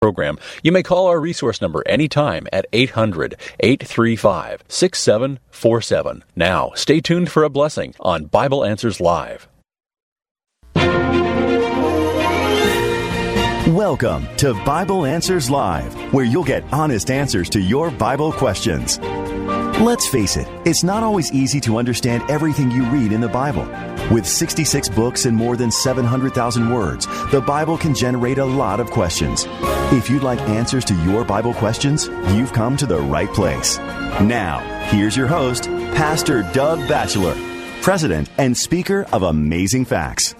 program. You may call our resource number anytime at 800-835-6747. Now, stay tuned for a blessing on Bible Answers Live. Welcome to Bible Answers Live, where you'll get honest answers to your Bible questions. Let's face it, it's not always easy to understand everything you read in the Bible. With 66 books and more than 700,000 words, the Bible can generate a lot of questions. If you'd like answers to your Bible questions, you've come to the right place. Now, here's your host, Pastor Doug Batchelor, President and Speaker of Amazing Facts.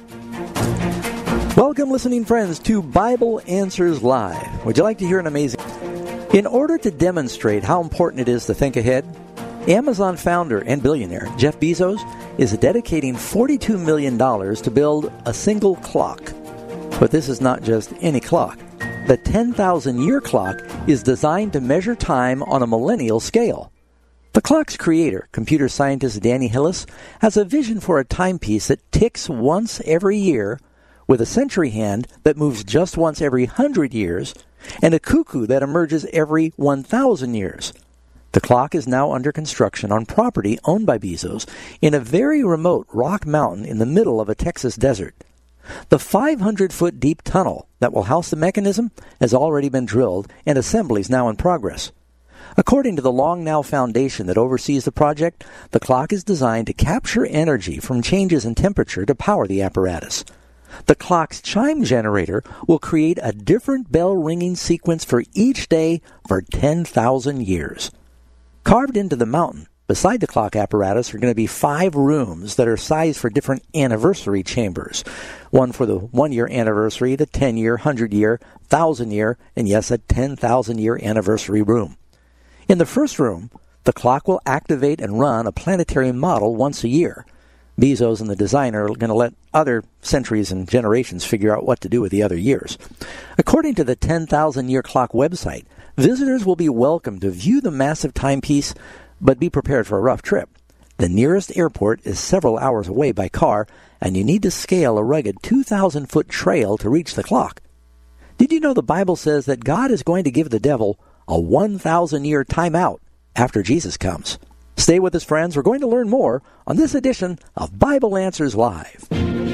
Welcome, listening friends, to Bible Answers Live. Would you like to hear an amazing... In order to demonstrate how important it is to think ahead, Amazon founder and billionaire Jeff Bezos is dedicating $42 million to build a single clock. But this is not just any clock. The 10,000-year clock is designed to measure time on a millennial scale. The clock's creator, computer scientist Danny Hillis, has a vision for a timepiece that ticks once every year, with a century hand that moves just once every 100 years, and a cuckoo that emerges every 1,000 years. The clock is now under construction on property owned by Bezos in a very remote rock mountain in the middle of a Texas desert. The 500-foot deep tunnel that will house the mechanism has already been drilled, and assembly is now in progress. According to the Long Now Foundation that oversees the project, the clock is designed to capture energy from changes in temperature to power the apparatus. The clock's chime generator will create a different bell-ringing sequence for each day for 10,000 years. Carved into the mountain, beside the clock apparatus, are going to be 5 rooms that are sized for different anniversary chambers. One for the 1-year anniversary, the 10-year, 100-year, 1,000-year, and yes, a 10,000-year anniversary room. In the first room, the clock will activate and run a planetary model once a year. Bezos and the designer are going to let other centuries and generations figure out what to do with the other years. According to the 10,000-year clock website, visitors will be welcome to view the massive timepiece, but be prepared for a rough trip. The nearest airport is several hours away by car, and you need to scale a rugged 2,000-foot trail to reach the clock. Did you know the Bible says that God is going to give the devil a 1,000-year timeout after Jesus comes? Stay with us, friends. We're going to learn more on this edition of Bible Answers Live.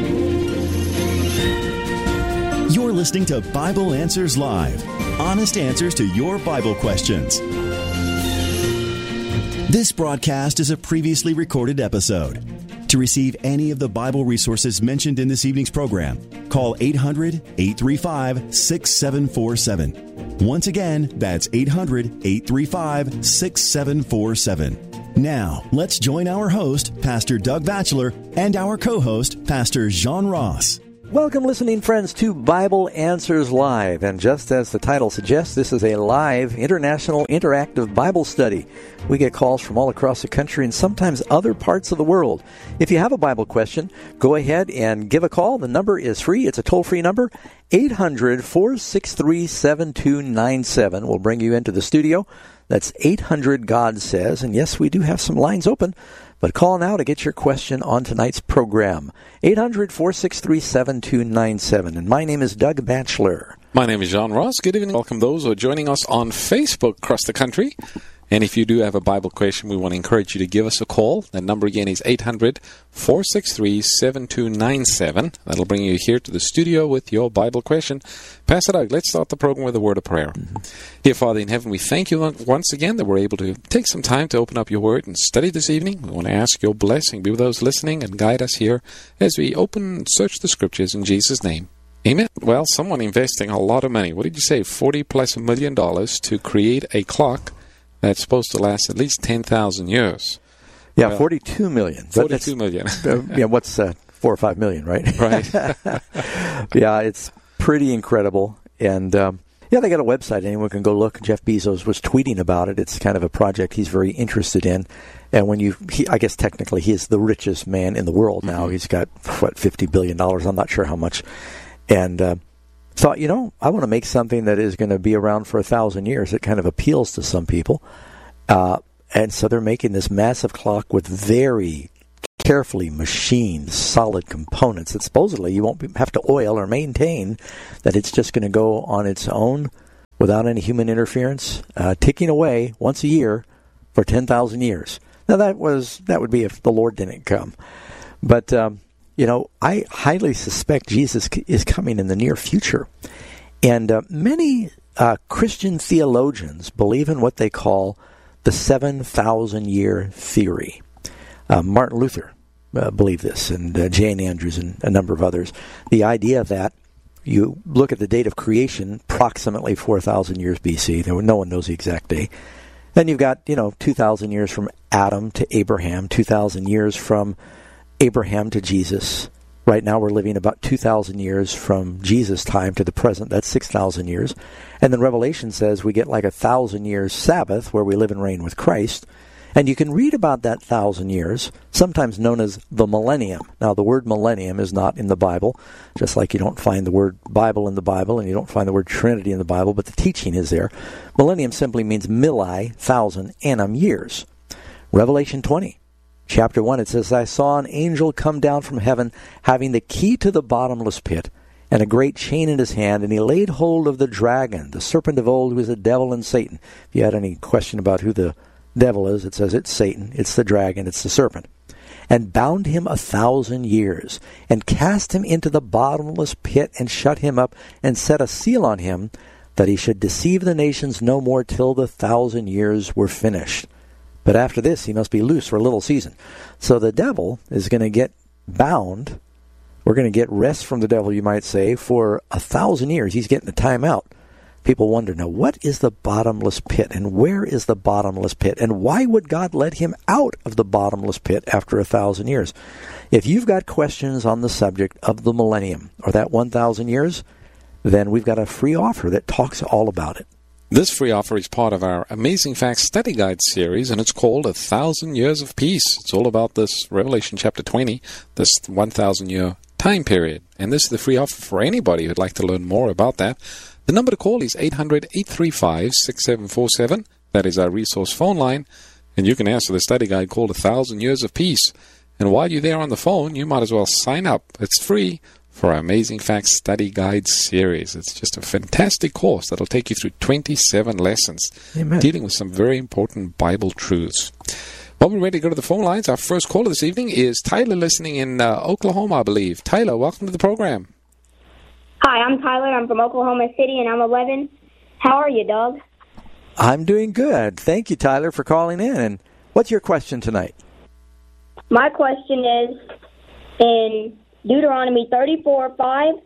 You're listening to Bible Answers Live. Honest answers to your Bible questions. This broadcast is a previously recorded episode. To receive any of the Bible resources mentioned in this evening's program, call 800-835-6747. Once again, that's 800-835-6747. Now, let's join our host, Pastor Doug Batchelor, and our co-host, Pastor John Ross. Welcome, listening friends, to Bible Answers Live. And just as the title suggests, this is a live, international, interactive Bible study. We get calls from all across the country and sometimes other parts of the world. If you have a Bible question, go ahead and give a call. The number is free. It's a toll-free number, 800-463-7297. We'll bring you into the studio. That's 800-GOD-SAYS. And yes, we do have some lines open. But call now to get your question on tonight's program. 800-463-7297. And my name is Doug Batchelor. My name is John Ross. Good evening. Welcome those who are joining us on Facebook across the country. And if you do have a Bible question, we want to encourage you to give us a call. That number again is 800-463-7297. That'll bring you here to the studio with your Bible question. Pastor Doug, let's start the program with a word of prayer. Dear Father in heaven, we thank you once again that we're able to take some time to open up your word and study this evening. We want to ask your blessing. Be with those listening and guide us here as we open and search the scriptures in Jesus' name. Amen. Well, someone investing a lot of money. What did you say? $40+ million to create a clock that's supposed to last at least 10,000 years. Yeah, well, 42 million. $42 million. Yeah, what's 4 or 5 million, right? Right. Yeah, it's pretty incredible. And, yeah, they got a website. Anyone can go look. Jeff Bezos was tweeting about it. It's kind of a project he's very interested in. And when I guess technically he is the richest man in the world now. Mm-hmm. He's got, $50 billion. I'm not sure how much. And thought, I want to make something that is going to be around for 1,000 years. It kind of appeals to some people. And so they're making this massive clock with very carefully machined, solid components that supposedly you won't have to oil or maintain, that it's just going to go on its own without any human interference, ticking away once a year for 10,000 years. Now that would be if the Lord didn't come. But, I highly suspect Jesus is coming in the near future. And many Christian theologians believe in what they call the 7,000-year theory. Martin Luther believed this, and Jane Andrews and a number of others. The idea that you look at the date of creation, approximately 4,000 years BC. No one knows the exact date. Then you've got, 2,000 years from Adam to Abraham, 2,000 years from Abraham to Jesus. Right now we're living about 2,000 years from Jesus' time to the present. That's 6,000 years. And then Revelation says we get like 1,000 years Sabbath where we live and reign with Christ. And you can read about that 1,000 years, sometimes known as the millennium. Now, the word millennium is not in the Bible, just like you don't find the word Bible in the Bible and you don't find the word Trinity in the Bible, but the teaching is there. Millennium simply means milli, 1,000, annum, years. Revelation 20, chapter 1, it says, I saw an angel come down from heaven, having the key to the bottomless pit, and a great chain in his hand, and he laid hold of the dragon, the serpent of old, who is the devil and Satan. If you had any question about who the devil is, it says it's Satan, it's the dragon, it's the serpent, and bound him 1,000 years, and cast him into the bottomless pit, and shut him up, and set a seal on him, that he should deceive the nations no more till the 1,000 years were finished. But after this he must be loose for a little season. So the devil is going to get bound. We're going to get rest from the devil, you might say, for 1,000 years. He's getting a time out. People wonder, now, what is the bottomless pit, and where is the bottomless pit, and why would God let him out of the bottomless pit after 1,000 years? If you've got questions on the subject of the millennium, or that 1,000 years, then we've got a free offer that talks all about it. This free offer is part of our Amazing Facts Study Guide series, and it's called 1,000 Years of Peace. It's all about this Revelation chapter 20, this 1,000-year time period. And this is the free offer for anybody who'd like to learn more about that. The number to call is 800-835-6747. That is our resource phone line. And you can answer the study guide called 1,000 Years of Peace. And while you're there on the phone, you might as well sign up. It's free for our Amazing Facts Study Guide series. It's just a fantastic course that'll take you through 27 lessons. Amen. Dealing with some very important Bible truths. Well, we're ready to go to the phone lines. Our first caller this evening is Tyler, listening in Oklahoma, I believe. Tyler, welcome to the program. Hi, I'm Tyler. I'm from Oklahoma City, and I'm 11. How are you, Doug? I'm doing good. Thank you, Tyler, for calling in. And what's your question tonight? My question is, in Deuteronomy 34:5,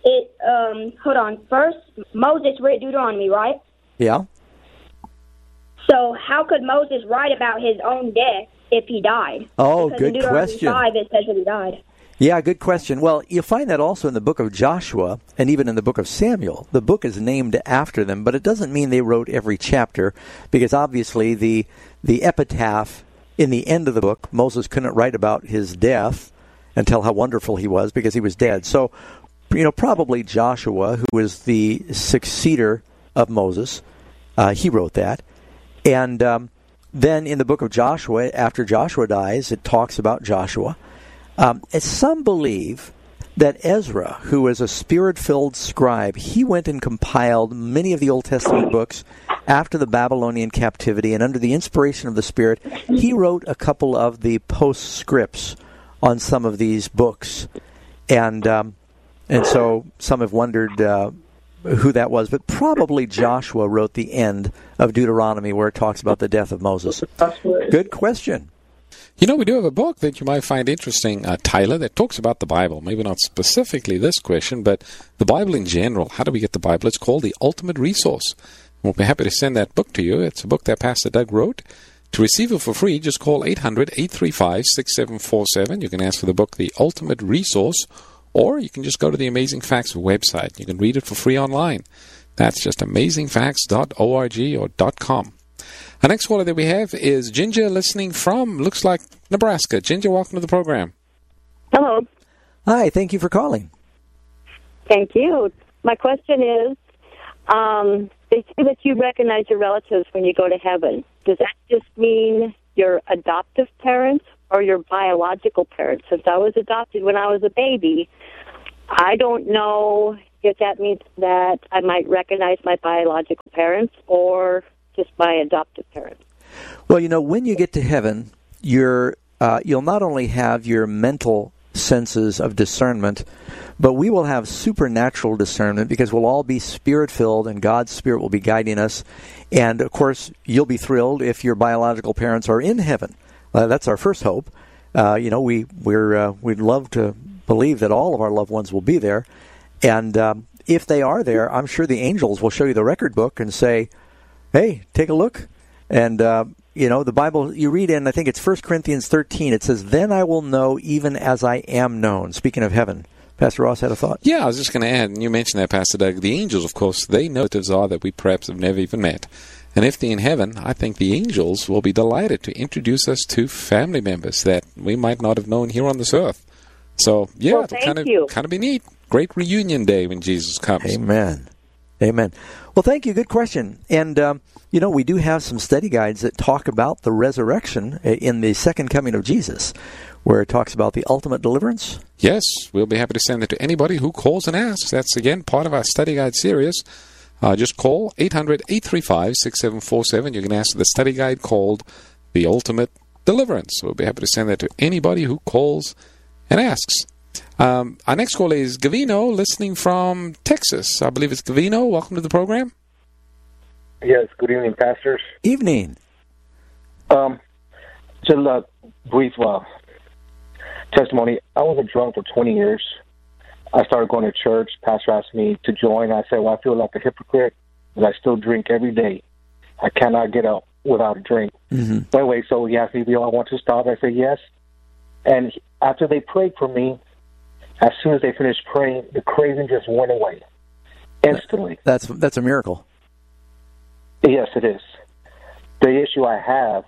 first, Moses wrote Deuteronomy, right? Yeah. So how could Moses write about his own death if he died? Oh, because good in Deuteronomy question. 5, it says that he died. Yeah, good question. Well, you'll find that also in the book of Joshua and even in the book of Samuel. The book is named after them, but it doesn't mean they wrote every chapter, because obviously the epitaph in the end of the book, Moses couldn't write about his death and tell how wonderful he was because he was dead. So, probably Joshua, who was the successor of Moses, he wrote that. And then in the book of Joshua, after Joshua dies, it talks about Joshua. Some believe that Ezra, who was a spirit-filled scribe, he went and compiled many of the Old Testament books after the Babylonian captivity, and under the inspiration of the Spirit, he wrote a couple of the postscripts on some of these books. And so some have wondered who that was, but probably Joshua wrote the end of Deuteronomy where it talks about the death of Moses. Good question. We do have a book that you might find interesting, Tyler, that talks about the Bible. Maybe not specifically this question, but the Bible in general. How do we get the Bible? It's called The Ultimate Resource. We'll be happy to send that book to you. It's a book that Pastor Doug wrote. To receive it for free, just call 800-835-6747. You can ask for the book, The Ultimate Resource, or you can just go to the Amazing Facts website. You can read it for free online. That's just amazingfacts.org or .com. Our next caller that we have is Ginger, listening from, looks like, Nebraska. Ginger, welcome to the program. Hello. Hi, thank you for calling. Thank you. My question is, they say that you recognize your relatives when you go to heaven. Does that just mean your adoptive parents or your biological parents? Since I was adopted when I was a baby, I don't know if that means that I might recognize my biological parents or just my adoptive parents. Well, when you get to heaven, you'll not only have your mental senses of discernment, but we will have supernatural discernment because we'll all be Spirit-filled and God's Spirit will be guiding us. And, of course, you'll be thrilled if your biological parents are in heaven. That's our first hope. We'd love to believe that all of our loved ones will be there. And if they are there, I'm sure the angels will show you the record book and say, hey, take a look. And, the Bible, you read in, I think it's 1 Corinthians 13, it says, then I will know even as I am known. Speaking of heaven, Pastor Ross had a thought. Yeah, I was just going to add, and you mentioned that, Pastor Doug, the angels, of course, they know relatives are that we perhaps have never even met. And if they're in heaven, I think the angels will be delighted to introduce us to family members that we might not have known here on this earth. So, yeah, well, it'll kind of be neat. Great reunion day when Jesus comes. Amen. Amen. Well, thank you. Good question. And, we do have some study guides that talk about the resurrection in the second coming of Jesus, where it talks about the ultimate deliverance. Yes, we'll be happy to send it to anybody who calls and asks. That's, again, part of our study guide series. Just call 800-835-6747. You can ask the study guide called The Ultimate Deliverance. We'll be happy to send that to anybody who calls and asks. Our next call is Gavino, listening from Texas. I believe it's Gavino. Welcome to the program. Yes, good evening, pastors. Evening. Just a brief testimony. I was a drunk for 20 years. I started going to church. Pastor asked me to join. I said, well, I feel like a hypocrite because I still drink every day. I cannot get out without a drink. Mm-hmm. Anyway, so he asked me, do I want to stop? I said, yes. And after they prayed for me, as soon as they finished praying, the craving just went away instantly. That's a miracle. Yes, it is. The issue I have,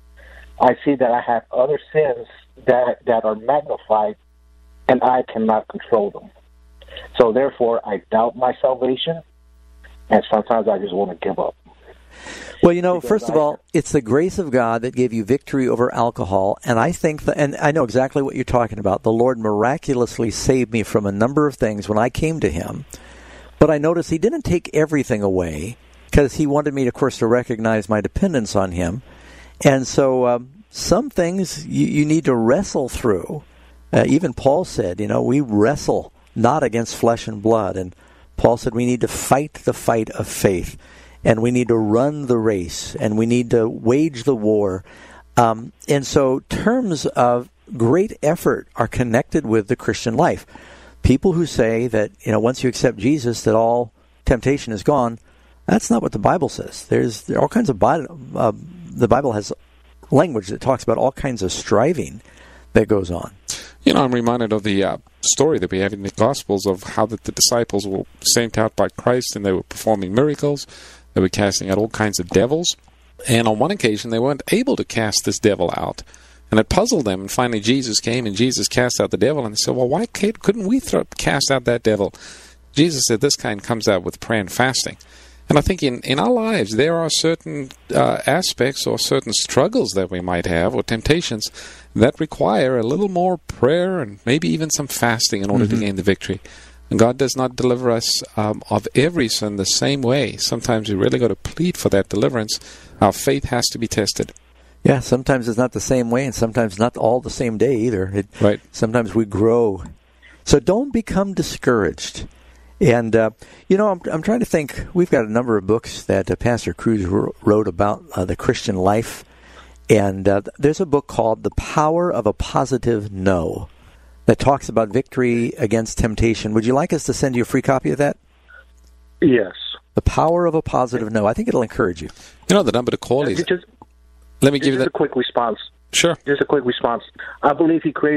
I see that I have other sins that are magnified, and I cannot control them. So therefore, I doubt my salvation, and sometimes I just want to give up. Well, first of all, it's the grace of God that gave you victory over alcohol, and I think and I know exactly what you're talking about. The Lord miraculously saved me from a number of things when I came to Him, but I noticed He didn't take everything away because He wanted me, of course, to recognize my dependence on Him, and so some things you need to wrestle through. Even Paul said, we wrestle not against flesh and blood, and Paul said we need to fight the fight of faith. And we need to run the race, and we need to wage the war. And so terms of great effort are connected with the Christian life. People who say that, once you accept Jesus, that all temptation is gone, that's not what the Bible says. There are all kinds of the Bible has language that talks about all kinds of striving that goes on. I'm reminded of the story that we have in the Gospels of how the disciples were sent out by Christ, and they were performing miracles. They were casting out all kinds of devils. And on one occasion, they weren't able to cast this devil out. And it puzzled them. And finally, Jesus came, and Jesus cast out the devil. And they said, well, why couldn't we cast out that devil? Jesus said, this kind comes out with prayer and fasting. And I think in our lives, there are certain aspects or certain struggles that we might have, or temptations, that require a little more prayer and maybe even some fasting in order to gain the victory. And God does not deliver us of every sin the same way. Sometimes we really got to plead for that deliverance. Our faith has to be tested. Yeah, sometimes it's not the same way, and sometimes not all the same day either. Right. Sometimes we grow. So don't become discouraged. And, I'm trying to think. We've got a number of books that Pastor Cruz wrote about the Christian life. And there's a book called The Power of a Positive No that talks about victory against temptation. Would you like us to send you a free copy of that? Yes. The Power of a Positive No. I think it'll encourage you. The number to call is... Let me give you that. Just a quick response. Sure. Just a quick response. I believe He created